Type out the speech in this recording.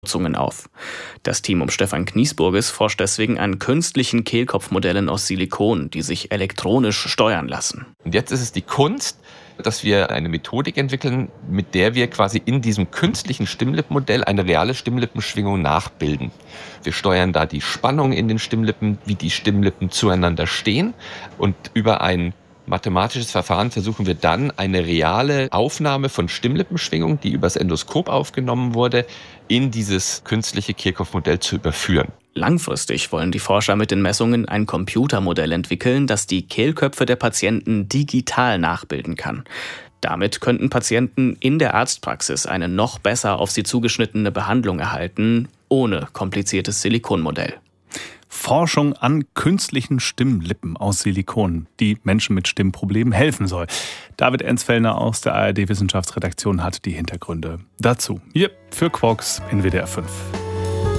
Zungen auf. Das Team um Stefan Kniesburges forscht deswegen an künstlichen Kehlkopfmodellen aus Silikon, die sich elektronisch steuern lassen. Und jetzt ist es die Kunst, dass wir eine Methodik entwickeln, mit der wir quasi in diesem künstlichen Stimmlippenmodell eine reale Stimmlippenschwingung nachbilden. Wir steuern da die Spannung in den Stimmlippen, wie die Stimmlippen zueinander stehen, und über ein mathematisches Verfahren versuchen wir dann eine reale Aufnahme von Stimmlippenschwingung, die übers Endoskop aufgenommen wurde, in dieses künstliche Kehlkopfmodell zu überführen. Langfristig wollen die Forscher mit den Messungen ein Computermodell entwickeln, das die Kehlköpfe der Patienten digital nachbilden kann. Damit könnten Patienten in der Arztpraxis eine noch besser auf sie zugeschnittene Behandlung erhalten, ohne kompliziertes Silikonmodell. Forschung an künstlichen Stimmlippen aus Silikon, die Menschen mit Stimmproblemen helfen soll. David Enzfellner aus der ARD-Wissenschaftsredaktion hat die Hintergründe dazu. Hier für Quarks in WDR 5.